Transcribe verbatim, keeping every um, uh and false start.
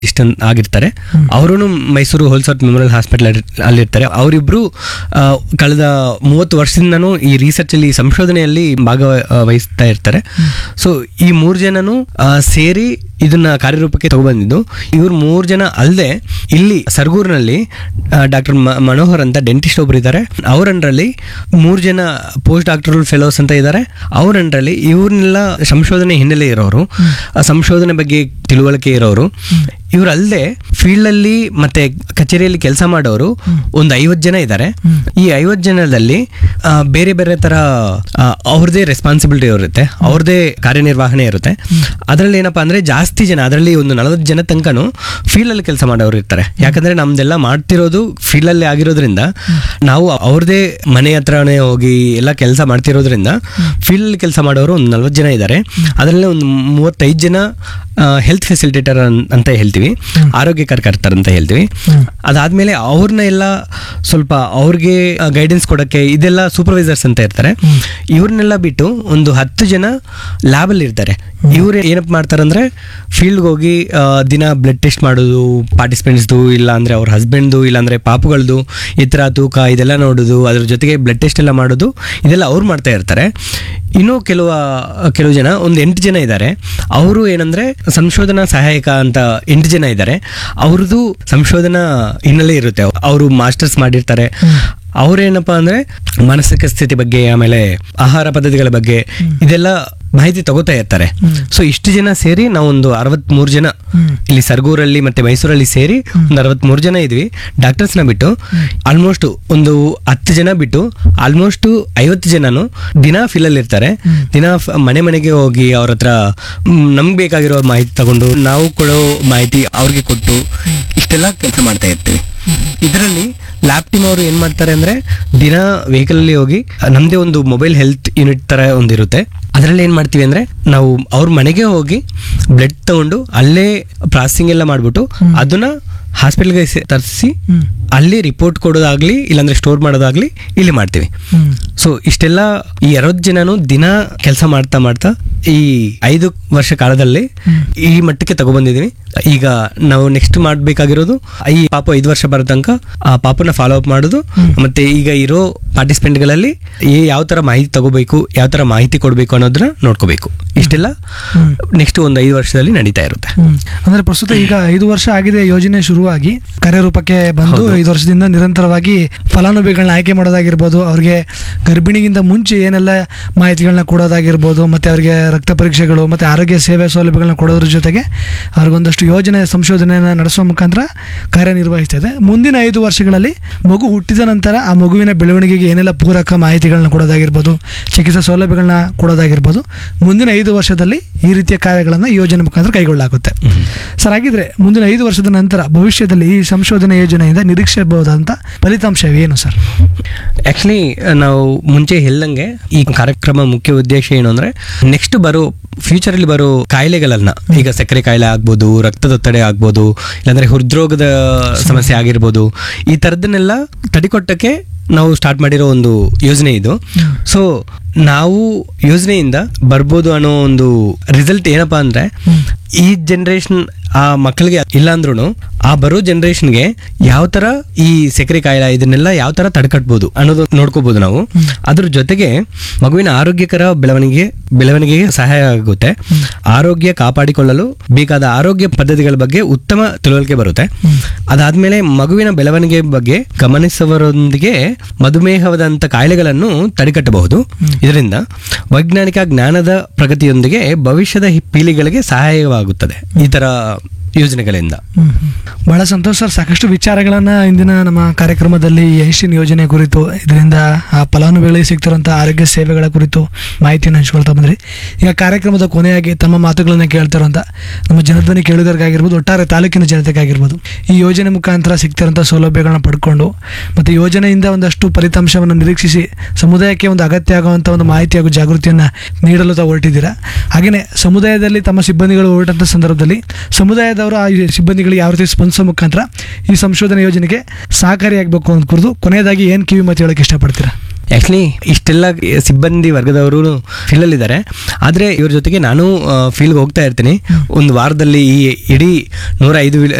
ಇಷ್ಟೊಂದು ಆಗಿರ್ತಾರೆ. ಅವರು ಮೈಸೂರು ಹೋಲ್ಸರ್ಟ್ ಮೆಮೋರಿಯಲ್ ಹಾಸ್ಪಿಟಲ್ ಅಲ್ಲಿರ್ತಾರೆ. ಅವರಿಬ್ರು ಕಳೆದ ಮೂವತ್ತು ವರ್ಷದಿಂದನೂ ಈ ರಿಸರ್ಚ್ ಅಲ್ಲಿ ಸಂಶೋಧನೆಯಲ್ಲಿ ಭಾಗವಹಿಸ್ತಾ ಇರ್ತಾರೆ. ಸೊ ಈ ಮೂರು ಜನನು ಸೇರಿ ಇದನ್ನ ಕಾರ್ಯರೂಪಕ್ಕೆ ತಗೊಬಂದಿದ್ದು. ಇವ್ರು ಮೂರು ಜನ ಅಲ್ಲದೆ ಇಲ್ಲಿ ಸರ್ಗೂರಿನಲ್ಲಿ ಡಾಕ್ಟರ್ ಮನೋಹರ್ ಅಂತ ಡೆಂಟಿಸ್ಟ್ ಒಬ್ರು ಇದ್ದಾರೆ. ಅವರಂಡ್ರಲ್ಲಿ ಮೂರು ಜನ ಪೋಸ್ಟ್ ಡಾಕ್ಟರಲ್ ಫೆಲೋಸ್ ಅಂತ ಇದ್ದಾರೆ. ಅವರಂಡ್ರಲ್ಲಿ ಇವ್ರನ್ನೆಲ್ಲ ಸಂಶೋಧನೆ ಹಿನ್ನೆಲೆ ಇರೋರು, ಸಂಶೋಧನೆ ಬಗ್ಗೆ ತಿಳುವಳಿಕೆ ಇರೋರು. ಇವರಲ್ಲದೆ ಫೀಲ್ಡ್ ಅಲ್ಲಿ ಮತ್ತೆ ಕಚೇರಿಯಲ್ಲಿ ಕೆಲಸ ಮಾಡೋರು ಒಂದು ಐವತ್ತು ಜನ ಇದ್ದಾರೆ. ಈ ಐವತ್ತು ಜನದಲ್ಲಿ ಬೇರೆ ಬೇರೆ ತರ ಅವ್ರದೇ ರೆಸ್ಪಾನ್ಸಿಬಿಲಿಟಿ ಇರುತ್ತೆ, ಅವ್ರದೇ ಕಾರ್ಯನಿರ್ವಹಣೆ ಇರುತ್ತೆ. ಅದರಲ್ಲಿ ಏನಪ್ಪಾ ಅಂದ್ರೆ ಜಾಸ್ತಿ ಜನ, ಅದರಲ್ಲಿ ಒಂದು ನಲವತ್ತು ಜನ ತನಕನು ಫೀಲ್ಡ್ ಅಲ್ಲಿ ಕೆಲಸ ಮಾಡೋರು ಇರ್ತಾರೆ. ಯಾಕಂದ್ರೆ ನಮ್ದೆಲ್ಲ ಮಾಡ್ತಿರೋದು ಫೀಲ್ಡ್ ಅಲ್ಲಿ ಆಗಿರೋದ್ರಿಂದ ನಾವು ಅವ್ರದೇ ಮನೆ ಹತ್ರನೇ ಹೋಗಿ ಎಲ್ಲ ಕೆಲಸ ಮಾಡ್ತಿರೋದ್ರಿಂದ ಫೀಲ್ಡ್ ಅಲ್ಲಿ ಕೆಲಸ ಮಾಡೋರು ಒಂದು ನಲ್ವತ್ತು ಜನ ಇದ್ದಾರೆ. ಅದರಲ್ಲಿ ಒಂದು ಮೂವತ್ತೈದು ಜನ ಹೆಲ್ತ್ ಫೆಸಿಲಿಟೇಟರ್ ಅಂತ ಹೇಳ್ತೀವಿ, ಆರೋಗ್ಯ ಕಾರ್ಯಕರ್ತರು ಅಂತ ಹೇಳ್ತೀವಿ. ಅದಾದ್ಮೇಲೆ ಅವ್ರನ್ನ ಎಲ್ಲ ಸ್ವಲ್ಪ ಅವ್ರಿಗೆ ಗೈಡೆನ್ಸ್ ಕೊಡಕ್ಕೆ ಇದೆಲ್ಲ ಸೂಪರ್ವೈಸರ್ಸ್ ಅಂತ ಇರ್ತಾರೆ. ಇವ್ರನ್ನೆಲ್ಲ ಬಿಟ್ಟು ಒಂದು ಹತ್ತು ಜನ ಲ್ಯಾಬ್ ಅಲ್ಲಿ ಇರ್ತಾರೆ. ಇವ್ರು ಏನಪ್ಪ ಮಾಡ್ತಾರಂದ್ರೆ ಫೀಲ್ಡ್ಗೆ ಹೋಗಿ ದಿನ ಬ್ಲಡ್ ಟೆಸ್ಟ್ ಮಾಡೋದು, ಪಾರ್ಟಿಸಿಪೆಂಟ್ಸ್ದು ಇಲ್ಲ ಅಂದ್ರೆ ಅವ್ರ ಹಸ್ಬೆಂಡ್ದು ಇಲ್ಲ ಅಂದ್ರೆ ಪಾಪುಗಳದು ಈ ಥರ ತೂಕ ಇದೆಲ್ಲ ನೋಡೋದು, ಅದ್ರ ಜೊತೆಗೆ ಬ್ಲಡ್ ಟೆಸ್ಟ್ ಎಲ್ಲ ಮಾಡೋದು, ಇದೆಲ್ಲ ಅವ್ರು ಮಾಡ್ತಾ ಇರ್ತಾರೆ. ಇನ್ನೂ ಕೆಲವು ಕೆಲವು ಜನ ಒಂದು ಎಂಟು ಜನ ಇದ್ದಾರೆ. ಅವರು ಏನಂದ್ರೆ ಸಂಶೋಧನಾ ಸಹಾಯಕ ಅಂತ ಎಂಟು ಜನ ಇದ್ದಾರೆ. ಅವ್ರದ್ದು ಸಂಶೋಧನಾ ಹಿನ್ನೆಲೆ ಇರುತ್ತೆ, ಅವರು ಮಾಸ್ಟರ್ಸ್ ಮಾಡಿರ್ತಾರೆ. ಅವ್ರೇನಪ್ಪಾ ಅಂದ್ರೆ ಮಾನಸಿಕ ಸ್ಥಿತಿ ಬಗ್ಗೆ ಆಮೇಲೆ ಆಹಾರ ಪದ್ಧತಿಗಳ ಬಗ್ಗೆ ಇದೆಲ್ಲ ಮಾಹಿತಿ ತಗೋತಾ ಇರ್ತಾರೆ. ಸೊ ಇಷ್ಟು ಜನ ಸೇರಿ ನಾವೊಂದು ಅರವತ್ಮೂರು ಜನ ಇಲ್ಲಿ ಸರ್ಗೂರಲ್ಲಿ ಮತ್ತೆ ಮೈಸೂರಲ್ಲಿ ಸೇರಿ ಒಂದು ಅರವತ್ಮೂರು ಜನ ಇದ್ವಿ. ಡಾಕ್ಟರ್ಸ್ನ ಬಿಟ್ಟು ಆಲ್ಮೋಸ್ಟ್ ಒಂದು ಹತ್ತು ಜನ ಬಿಟ್ಟು ಆಲ್ಮೋಸ್ಟ್ ಐವತ್ತು ಜನನು ದಿನ ಫೀಲ್ಡಲ್ಲಿ ಇರ್ತಾರೆ. ದಿನ ಮನೆ ಮನೆಗೆ ಹೋಗಿ ಅವ್ರ ಹತ್ರ ನಮ್ಗೆ ಬೇಕಾಗಿರೋ ಮಾಹಿತಿ ತಗೊಂಡು ನಾವು ಕೊಡೋ ಮಾಹಿತಿ ಅವ್ರಿಗೆ ಕೊಟ್ಟು ಇಷ್ಟೆಲ್ಲ ಕೆಲಸ ಮಾಡ್ತಾ ಇರ್ತೀವಿ. ಇದರಲ್ಲಿ ಲ್ಯಾಬ್ ಟೀಮ್ ಅವರು ಏನ್ ಮಾಡ್ತಾರೆ ಅಂದ್ರೆ ದಿನ ವೆಹಿಕಲ್ ಅಲ್ಲಿ ಹೋಗಿ ನಮ್ದೇ ಒಂದು ಮೊಬೈಲ್ ಹೆಲ್ತ್ ಯೂನಿಟ್ ತರ ಒಂದಿರುತ್ತೆ. ಅದರಲ್ಲಿ ಏನ್ ಮಾಡ್ತೀವಿ ಅಂದ್ರೆ ನಾವು ಅವ್ರ ಮನೆಗೆ ಹೋಗಿ ಬ್ಲಡ್ ತಗೊಂಡು ಅಲ್ಲೇ ಪ್ರಾಸೆಸಿಂಗ್ ಎಲ್ಲ ಮಾಡ್ಬಿಟ್ಟು ಅದನ್ನ ಹಾಸ್ಪಿಟಲ್ಗೆ ತರಿಸಿ ಅಲ್ಲಿ ರಿಪೋರ್ಟ್ ಕೊಡೋದಾಗ್ಲಿ ಇಲ್ಲಾಂದ್ರೆ ಸ್ಟೋರ್ ಮಾಡೋದಾಗ್ಲಿ ಇಲ್ಲಿ ಮಾಡ್ತೀವಿ. ಸೊ ಇಷ್ಟೆಲ್ಲ ಈ ಅರವತ್ತು ಜನನು ದಿನ ಕೆಲಸ ಮಾಡ್ತಾ ಮಾಡ್ತಾ ಈ ಐದು ವರ್ಷ ಕಾಲದಲ್ಲಿ ಈ ಮಟ್ಟಕ್ಕೆ ತಗೊಬಂದಿದೀವಿ. ಈಗ ನಾವು ನೆಕ್ಸ್ಟ್ ಮಾಡ್ಬೇಕಾಗಿರೋದು ಈ ಪಾಪು ಐದು ವರ್ಷ ಬರೋ ತನಕ ಆ ಪಾಪನ ಫಾಲೋ ಅಪ್ ಮಾಡೋದು, ಮತ್ತೆ ಈಗ ಇರೋ ಪಾರ್ಟಿಸಿಪೆಂಟ್ ಗಳಲ್ಲಿ ಯಾವ ತರ ಮಾಹಿತಿ ತಗೋಬೇಕು, ಯಾವ ತರ ಮಾಹಿತಿ ಕೊಡಬೇಕು ಅನ್ನೋದನ್ನ ನೋಡ್ಕೋಬೇಕು. ಇಷ್ಟೆಲ್ಲ ನೆಕ್ಸ್ಟ್ ಒಂದು ಐದು ವರ್ಷದಲ್ಲಿ ನಡೀತಾ ಇರುತ್ತೆ. ಅಂದ್ರೆ ಪ್ರಸ್ತುತ ಈಗ ಐದು ವರ್ಷ ಆಗಿದೆ ಯೋಜನೆ ಶುರುವಾಗಿ ಕಾರ್ಯರೂಪಕ್ಕೆ ಬಂದು ಐದು ವರ್ಷದಿಂದ ನಿರಂತರವಾಗಿ ಫಲಾನುಭವಿಗಳನ್ನ ಆಯ್ಕೆ ಮಾಡೋದಾಗಿರ್ಬೋದು, ಅವ್ರಿಗೆ ಗರ್ಭಿಣಿಗಿಂತ ಮುಂಚೆ ಏನೆಲ್ಲ ಮಾಹಿತಿಗಳನ್ನ ಕೊಡೋದಾಗಿರ್ಬೋದು, ಮತ್ತೆ ಅವ್ರಿಗೆ ರಕ್ತ ಪರೀಕ್ಷೆಗಳು ಮತ್ತೆ ಆರೋಗ್ಯ ಸೇವೆ ಸೌಲಭ್ಯಗಳನ್ನ ಕೊಡೋದ್ರ ಜೊತೆಗೆ ಅವ್ರಿಗೊಂದಷ್ಟು ಯೋಜನೆ ಸಂಶೋಧನೆಯನ್ನ ನಡೆಸುವ ಮುಖಾಂತರ ಕಾರ್ಯನಿರ್ವಹಿಸ್ತಾ ಇದೆ. ಮುಂದಿನ ಐದು ವರ್ಷಗಳಲ್ಲಿ ಮಗು ಹುಟ್ಟಿದ ನಂತರ ಆ ಮಗುವಿನ ಬೆಳವಣಿಗೆಗೆ ಏನೆಲ್ಲ ಪೂರಕ ಮಾಹಿತಿಗಳನ್ನ ಕೊಡೋದಾಗಿರ್ಬೋದು, ಚಿಕಿತ್ಸಾ ಸೌಲಭ್ಯಗಳನ್ನ ಕೊಡೋದಾಗಿರ್ಬೋದು, ಮುಂದಿನ ಐದು ವರ್ಷದಲ್ಲಿ ಈ ರೀತಿಯ ಕಾರ್ಯಗಳನ್ನು ಈ ಯೋಜನೆ ಮುಖಾಂತರ ಕೈಗೊಳ್ಳಲಾಗುತ್ತೆ. ಸರ್, ಹಾಗಿದ್ರೆ ಮುಂದಿನ ಐದು ವರ್ಷದ ನಂತರ ಭವಿಷ್ಯದಲ್ಲಿ ಈ ಸಂಶೋಧನೆ ಯೋಜನೆಯಿಂದ ನಿರೀಕ್ಷಿಸಬಹುದಂತ ಫಲಿತಾಂಶ ಏನು ಸರ್? ಆಕ್ಚುಲಿ ನಾವು ಮುಂಚೆ ಹೇಳ್ದಂಗೆ ಈ ಕಾರ್ಯಕ್ರಮ ಮುಖ್ಯ ಉದ್ದೇಶ ಏನು ಅಂದ್ರೆ ನೆಕ್ಸ್ಟ್ ಬರೋ ಫ್ಯೂಚರ್ ಅಲ್ಲಿ ಬರೋ ಕಾಯಿಲೆಗಳನ್ನ, ಈಗ ಸಕ್ಕರೆ ಕಾಯಿಲೆ ಆಗ್ಬೋದು, ರಕ್ತದೊತ್ತಡ ಆಗ್ಬೋದು, ಇಲ್ಲಾಂದ್ರೆ ಹೃದ್ರೋಗದ ಸಮಸ್ಯೆ ಆಗಿರ್ಬೋದು, ಈ ತರದನ್ನೆಲ್ಲ ತಡೆಕೊಟ್ಟಕ್ಕೆ ನಾವು ಸ್ಟಾರ್ಟ್ ಮಾಡಿರೋ ಒಂದು ಯೋಜನೆ ಇದು. ಸೊ ನಾವು ಯೋಜನೆಯಿಂದ ಬರ್ಬೋದು ಅನ್ನೋ ಒಂದು ರಿಸಲ್ಟ್ ಏನಪ್ಪಾ ಅಂದ್ರೆ ಈ ಜನರೇಷನ್ ಆ ಮಕ್ಕಳಿಗೆ ಇಲ್ಲ ಅಂದ್ರೂ ಆ ಬರೋ ಜನರೇಷನ್ಗೆ ಯಾವ ತರ ಈ ಸಕ್ಕರೆ ಕಾಯಿಲೆ ಇದನ್ನೆಲ್ಲ ಯಾವ ತರ ತಡೆಗಟ್ಟಬಹುದು ಅನ್ನೋದು ನೋಡ್ಕೋಬಹುದು ನಾವು. ಅದ್ರ ಜೊತೆಗೆ ಮಗುವಿನ ಆರೋಗ್ಯಕರ ಬೆಳವಣಿಗೆ ಬೆಳವಣಿಗೆಗೆ ಸಹಾಯ ಆಗುತ್ತೆ. ಆರೋಗ್ಯ ಕಾಪಾಡಿಕೊಳ್ಳಲು ಬೇಕಾದ ಆರೋಗ್ಯ ಪದ್ಧತಿಗಳ ಬಗ್ಗೆ ಉತ್ತಮ ತಿಳುವಳಿಕೆ ಬರುತ್ತೆ. ಅದಾದ್ಮೇಲೆ ಮಗುವಿನ ಬೆಳವಣಿಗೆ ಬಗ್ಗೆ ಗಮನಿಸುವರೊಂದಿಗೆ ಮಧುಮೇಹವಾದಂತ ಕಾಯಿಲೆಗಳನ್ನು ತಡೆಗಟ್ಟಬಹುದು. ಇದರಿಂದ ವೈಜ್ಞಾನಿಕ ಜ್ಞಾನದ ಪ್ರಗತಿಯೊಂದಿಗೆ ಭವಿಷ್ಯದ ಪೀಳಿಗೆಗಳಿಗೆ ಸಹಾಯವಾಗುತ್ತದೆ ಈ ತರ ಯೋಜನೆಗಳಿಂದ. ಬಹಳ ಸಂತೋಷ ಸರ್. ಸಾಕಷ್ಟು ವಿಚಾರಗಳನ್ನ ಇಂದಿನ ನಮ್ಮ ಕಾರ್ಯಕ್ರಮದಲ್ಲಿ ಐಶಿನ್ ಯೋಜನೆ ಕುರಿತು, ಇದರಿಂದ ಆ ಫಲಾನುಭವಿಗಳಿಗೆ ಸಿಗ್ತಿರುವಂಥ ಆರೋಗ್ಯ ಸೇವೆಗಳ ಕುರಿತು ಮಾಹಿತಿಯನ್ನು ಹಂಚ್ಕೊಳ್ತಾ ಬಂದ್ರಿ. ಈಗ ಕಾರ್ಯಕ್ರಮದ ಕೊನೆಯಾಗಿ ತಮ್ಮ ಮಾತುಗಳನ್ನ ಕೇಳ್ತಿರುವಂಥ ನಮ್ಮ ಜನಧ್ವನಿ ಕೇಳುಗರಿಗಾಗಿರ್ಬೋದು, ಒಟ್ಟಾರೆ ತಾಲೂಕಿನ ಜನತೆಗಾಗಿರ್ಬೋದು, ಈ ಯೋಜನೆ ಮುಖಾಂತರ ಸಿಗ್ತಿರೋಂಥ ಸೌಲಭ್ಯಗಳನ್ನ ಪಡ್ಕೊಂಡು ಮತ್ತು ಯೋಜನೆಯಿಂದ ಒಂದಷ್ಟು ಫಲಿತಾಂಶವನ್ನು ನಿರೀಕ್ಷಿಸಿ ಸಮುದಾಯಕ್ಕೆ ಒಂದು ಅಗತ್ಯ ಆಗುವಂಥ ಒಂದು ಮಾಹಿತಿ ಹಾಗೂ ಜಾಗೃತಿಯನ್ನು ನೀಡಲು ತಾವು ಹೊರಟಿದ್ದೀರಾ. ಹಾಗೆಯೇ ಸಮುದಾಯದಲ್ಲಿ ತಮ್ಮ ಸಿಬ್ಬಂದಿಗಳು ಹೊರಟಂಥ ಸಂದರ್ಭದಲ್ಲಿ ಸಮುದಾಯದವರು ಆ ಸಿಬ್ಬಂದಿಗಳಿಗೆ ಯಾವ ರೀತಿ ಸ್ಪಂದಿಸೋ ಮುಖಾಂತರ ಈ ಸಂಶೋಧನಾ ಯೋಜನೆಗೆ ಸಹಕಾರಿಯಾಗಬೇಕು ಅಂತ ಕುರಿತು ಕೊನೆಯದಾಗಿ ಏನು ಕಿವಿ ಮಾತು ಹೇಳೋಕ್ಕೆ ಇಷ್ಟಪಡ್ತೀರಾ? ಆ್ಯಕ್ಚುಲಿ ಇಷ್ಟೆಲ್ಲ ಸಿಬ್ಬಂದಿ ವರ್ಗದವರು ಫೀಲ್ಡಲ್ಲಿದ್ದಾರೆ. ಆದರೆ ಇವ್ರ ಜೊತೆಗೆ ನಾನು ಫೀಲ್ಡ್ಗೆ ಹೋಗ್ತಾ ಇರ್ತೀನಿ. ಒಂದು ವಾರದಲ್ಲಿ ಈ ಇಡೀ ನೂರ ಐದು